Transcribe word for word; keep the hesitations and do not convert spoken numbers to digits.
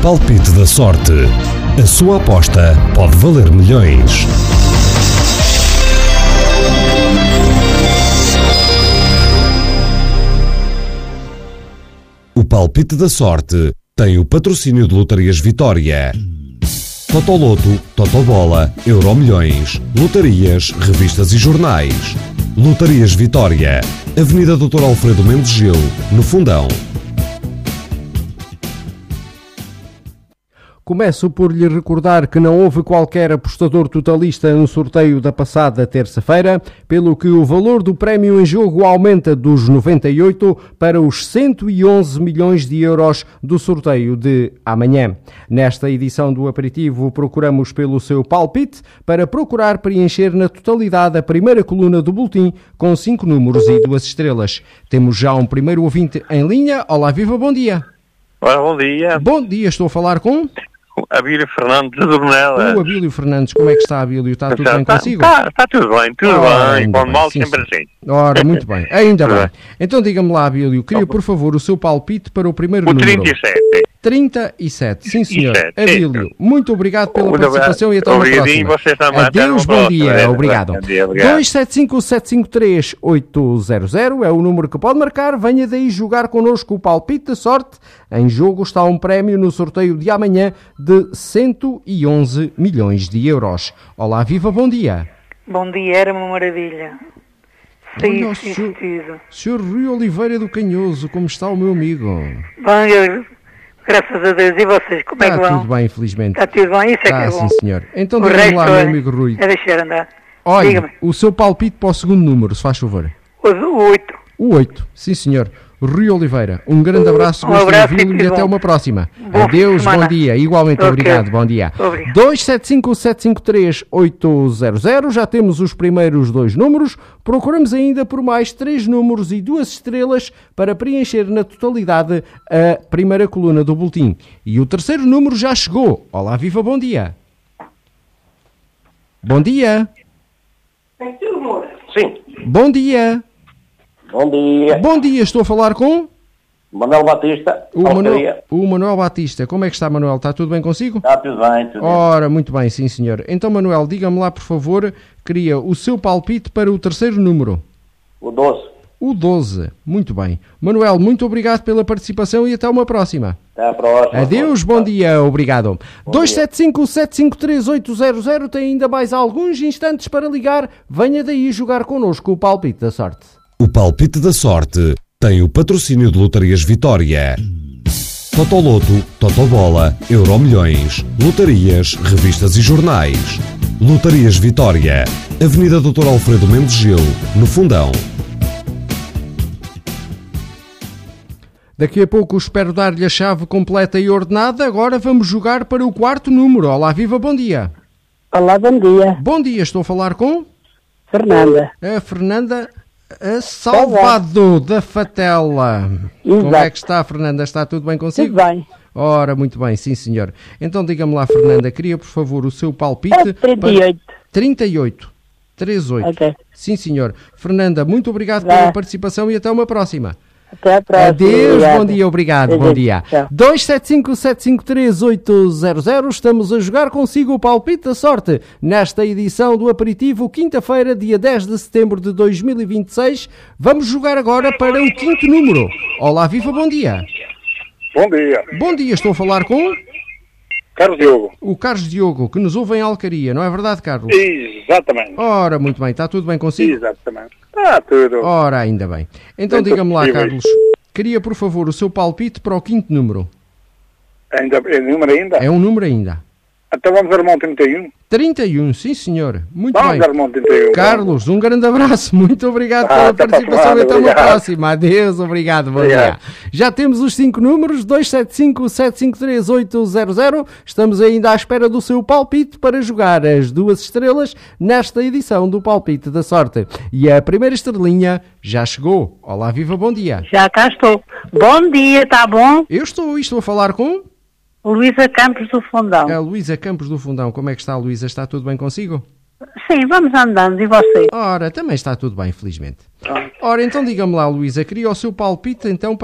Palpite da sorte. A sua aposta pode valer milhões. O Palpite da Sorte tem o patrocínio de Lotarias Vitória. Totoloto, Totobola, Euromilhões, lotarias, revistas e jornais. Lotarias Vitória, Avenida doutor Alfredo Mendes Gil, no Fundão. Começo por lhe recordar que não houve qualquer apostador totalista no sorteio da passada terça-feira, pelo que o valor do prémio em jogo aumenta dos noventa e oito para os cento e onze milhões de euros do sorteio de amanhã. Nesta edição do Aperitivo procuramos pelo seu palpite para procurar preencher na totalidade a primeira coluna do boletim com cinco números e duas estrelas. Temos já um primeiro ouvinte em linha. Olá, viva, bom dia. Olá, bom dia. Bom dia, estou a falar com... Abílio Fernandes de Dornelas. O Abílio Fernandes, como é que está, Abílio? Está tudo bem consigo? Está, está tudo bem, tudo Ora, bem. Com bem, mal sim, sempre sim. assim. Ora, muito bem. Ainda bem. Então diga-me lá, Abílio, queria por favor o seu palpite para o primeiro O número. trinta e sete. trinta e sete, sim senhor. trinta e sete, Abílio, sim. muito obrigado pela Muito participação e até uma obrigadinho, próxima. vocês também. Até Adeus, uma bom próxima. dia, É, obrigado. bom dia, obrigado. dois sete cinco sete cinco três oito zero zero é o número que pode marcar. Venha daí jogar connosco o palpite da sorte. Em jogo está um prémio no sorteio de amanhã de cento e onze milhões de euros. Olá, viva, bom dia. Bom dia, era uma maravilha. Saí Olha, o assistido. senhor Rui Oliveira do Canhoso, como está o meu amigo? Bom, eu, graças a Deus. E vocês, como é que Está vão? tudo bem, infelizmente. Está tudo bem? Isso é Está, que é bom. sim, senhor. Então O diga-me resto lá, meu é, amigo Rui. é deixar andar. Olha, Diga-me. o seu palpite para o segundo número, se faz favor. O, o oito. O oito, sim senhor. Rui Oliveira, um grande abraço, Um gosto de abraço ouvi-lo e e tudo até bom. uma próxima. Boa Adeus, semana. bom dia. Igualmente, Ok. obrigado, bom dia. Obrigado. dois sete cinco sete cinco três oito zero zero, já temos os primeiros dois números. Procuramos ainda por mais três números e duas estrelas para preencher na totalidade a primeira coluna do boletim. E o terceiro número já chegou. Olá, viva, bom dia. Bom dia. Sim, Bom dia. bom dia. Bom dia, estou a falar com Manuel Batista, o Manuel, Alcaria. o Manuel Batista. Como é que está, Manuel? Está tudo bem consigo? Está tudo bem, tudo bem. Ora, muito bem, sim senhor. Então, Manuel, diga-me lá, por favor, queria o seu palpite para o terceiro número. O doce. O doze. Muito bem. Manuel, muito obrigado pela participação e até uma próxima. Até a próxima. Adeus, bom dia, obrigado. Bom dois dia. sete cinco sete cinco três oito zero zero tem ainda mais alguns instantes para ligar. Venha daí jogar connosco o palpite da sorte. O Palpite da Sorte tem o patrocínio de Lotarias Vitória. Totoloto, Totobola, Euromilhões, lotarias, revistas e jornais. Lotarias Vitória, Avenida doutor Alfredo Mendes Gil, no Fundão. Daqui a pouco espero dar-lhe a chave completa e ordenada. Agora vamos jogar para o quarto número. Olá, viva, bom dia. Olá, bom dia. Bom dia, estou a falar com Fernanda. a Fernanda a Salvado da Fatela. Como é que está, Fernanda? Está tudo bem consigo? Tudo bem. Ora, muito bem, sim senhor. Então diga-me lá, Fernanda, queria por favor o seu palpite. É trinta e oito. Para... trinta e oito. trinta e oito. Ok. Sim senhor. Fernanda, muito obrigado Vá. pela participação e até uma próxima. Até a próxima. Adeus, Obrigada. bom dia, obrigado, bom Adeus. dia. Tchau. dois sete cinco sete cinco três oito zero zero, estamos a jogar consigo o palpite da sorte nesta edição do Aperitivo, quinta-feira, dia dez de setembro de dois mil e vinte e seis. Vamos jogar agora para o quinto número. Olá, viva, bom dia. Bom dia, Bom dia, estou a falar com Carlos Diogo. o Carlos Diogo, que nos ouve em Alcaria, não é verdade, Carlos? Exatamente. Ora, muito bem, está tudo bem consigo? Exatamente. Está tudo. Ora, ainda bem. Então Dentro diga-me lá, possíveis. Carlos, queria por favor o seu palpite para o quinto número. Ainda, é número ainda? É um número ainda. Então vamos armar um trinta e um. trinta e um, sim senhor. Muito Vamos bem. armar um trinta e um. Carlos, um grande abraço, muito obrigado Ah, pela até para a participação e semana, até uma obrigado. próxima. Adeus, obrigado, bom Obrigado. dia. Já temos os cinco números, dois sete cinco sete cinco três oito zero zero. Estamos ainda à espera do seu palpite para jogar as duas estrelas nesta edição do Palpite da Sorte. E a primeira estrelinha já chegou. Olá, viva, bom dia. Já cá estou. Bom dia, está bom? Eu estou, estou a falar com Luísa Campos do Fundão. a Luísa Campos do Fundão. Como é que está, Luísa? Está tudo bem consigo? Sim, vamos andando. E você? Ora, também está tudo bem, felizmente. Ora, então diga-me lá, Luísa, queria o seu palpite então